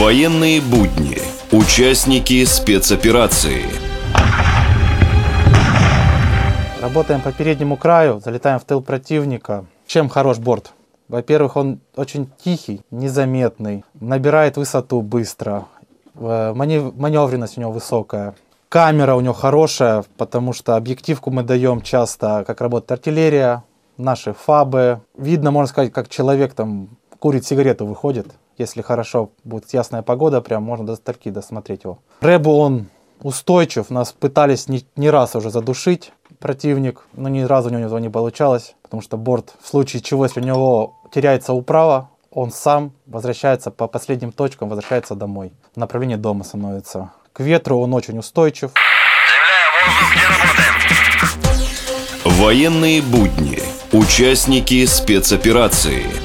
Военные будни. Участники спецоперации. Работаем по переднему краю, залетаем в тыл противника. Чем хорош борт? Во-первых, он очень тихий, незаметный, набирает высоту быстро, маневренность у него высокая. Камера у него хорошая, потому что объективку мы даем часто, как работает артиллерия, наши фабы. Видно, можно сказать, как человек там курит сигарету, выходит. Если хорошо будет ясная погода, прям можно до стальки досмотреть его. Рэбу он устойчив, нас пытались не раз уже задушить противник, но ни разу у него не получалось, потому что борт, в случае чего, если у него теряется управа, он сам возвращается по последним точкам, возвращается домой. В направлении дома становится. К ветру он очень устойчив. Военные будни. Участники спецоперации.